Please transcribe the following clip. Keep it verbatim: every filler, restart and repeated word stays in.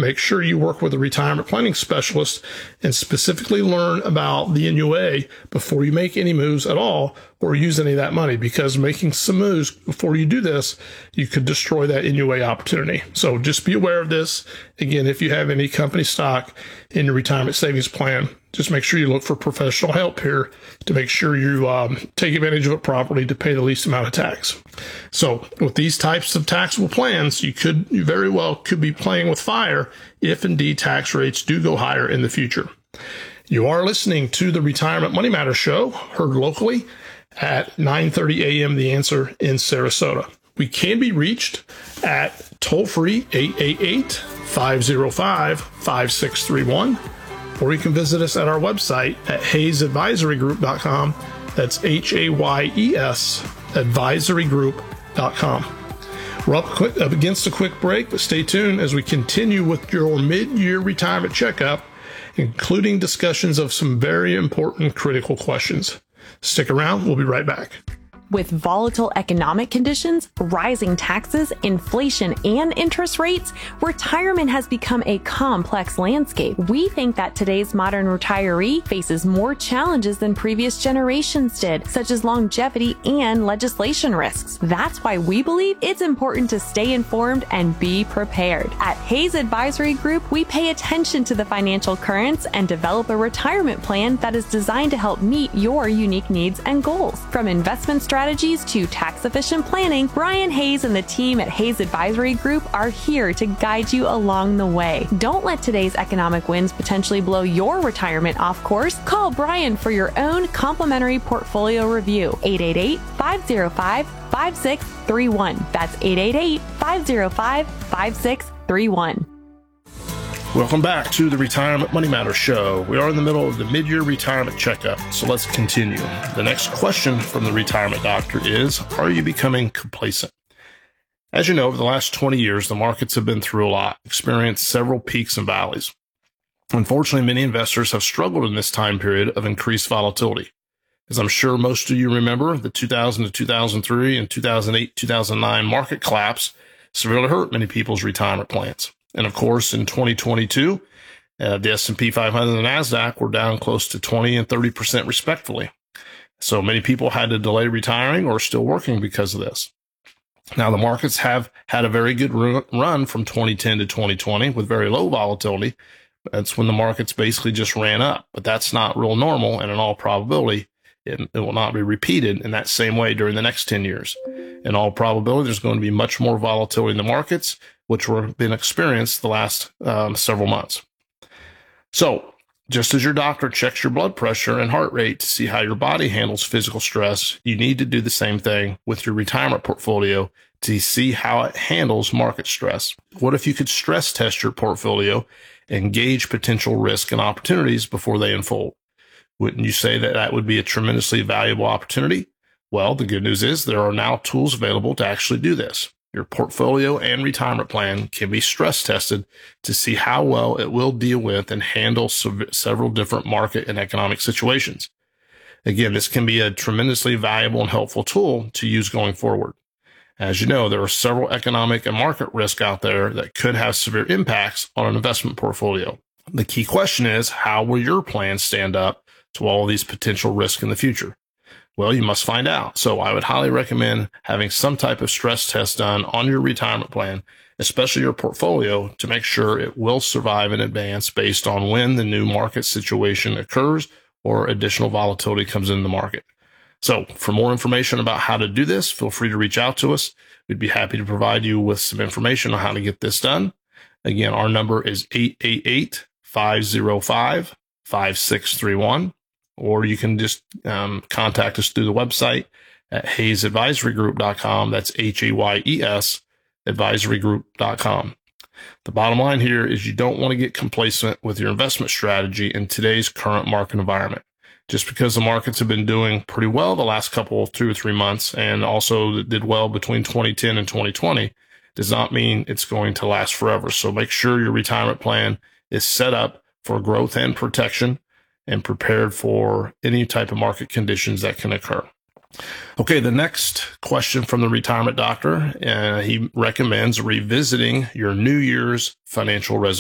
make sure you work with a retirement planning specialist and specifically learn about the N U A before you make any moves at all or use any of that money, because making some moves before you do this, you could destroy that N U A opportunity. So just be aware of this. Again, if you have any company stock in your retirement savings plan, just make sure you look for professional help here to make sure you um, take advantage of it properly to pay the least amount of tax. So with these types of taxable plans, you could you very well could be playing with fire if indeed tax rates do go higher in the future. You are listening to the Retirement Money Matters Show, heard locally at nine thirty a.m. The Answer in Sarasota. We can be reached at toll-free eight eight eight, five oh five, five six three one, or you can visit us at our website at hayes advisory group dot com. That's H A Y E S advisory group dot com. We're up, quick, up against a quick break, but stay tuned as we continue with your mid-year retirement checkup, including discussions of some very important critical questions. Stick around. We'll be right back. With volatile economic conditions, rising taxes, inflation, and interest rates, retirement has become a complex landscape. We think that today's modern retiree faces more challenges than previous generations did, such as longevity and legislation risks. That's why we believe it's important to stay informed and be prepared. At Hayes Advisory Group, we pay attention to the financial currents and develop a retirement plan that is designed to help meet your unique needs and goals. From investment strategies strategies to tax-efficient planning, Brian Hayes and the team at Hayes Advisory Group are here to guide you along the way. Don't let today's economic winds potentially blow your retirement off course. Call Brian for your own complimentary portfolio review. eight eight eight, five oh five, five six three one. That's eight eight eight, five oh five, five six three one. Welcome back to the Retirement Money Matters Show. We are in the middle of the mid-year retirement checkup, so let's continue. The next question from the retirement doctor is, are you becoming complacent? As you know, over the last twenty years, the markets have been through a lot, experienced several peaks and valleys. Unfortunately, many investors have struggled in this time period of increased volatility. As I'm sure most of you remember, the two thousand to two thousand three and two thousand eight, two thousand nine market collapse severely hurt many people's retirement plans. And of course, in twenty twenty-two, uh, the S and P five hundred and the NASDAQ were down close to twenty and thirty percent respectively. So many people had to delay retiring or still working because of this. Now, the markets have had a very good run from twenty ten to twenty twenty with very low volatility. That's when the markets basically just ran up. But that's not real normal, and in all probability, it, it will not be repeated in that same way during the next ten years. In all probability, there's going to be much more volatility in the markets, which have been experienced the last um, several months. So just as your doctor checks your blood pressure and heart rate to see how your body handles physical stress, you need to do the same thing with your retirement portfolio to see how it handles market stress. What if you could stress test your portfolio and gauge potential risk and opportunities before they unfold? Wouldn't you say that that would be a tremendously valuable opportunity? Well, the good news is there are now tools available to actually do this. Your portfolio and retirement plan can be stress tested to see how well it will deal with and handle several different market and economic situations. Again, this can be a tremendously valuable and helpful tool to use going forward. As you know, there are several economic and market risks out there that could have severe impacts on an investment portfolio. The key question is, how will your plan stand up to all of these potential risks in the future? Well, you must find out. So I would highly recommend having some type of stress test done on your retirement plan, especially your portfolio, to make sure it will survive in advance based on when the new market situation occurs or additional volatility comes into the market. So for more information about how to do this, feel free to reach out to us. We'd be happy to provide you with some information on how to get this done. Again, our number is eight eight eight, five oh five, five six three one. Or you can just um, contact us through the website at hayes advisory group dot com. That's H A Y E S advisory group dot com. The bottom line here is you don't want to get complacent with your investment strategy in today's current market environment. Just because the markets have been doing pretty well the last couple of two or three months and also did well between twenty ten and twenty twenty does not mean it's going to last forever. So make sure your retirement plan is set up for growth and protection and prepared for any type of market conditions that can occur. Okay, the next question from the retirement doctor, uh, he recommends revisiting your New Year's financial resolution.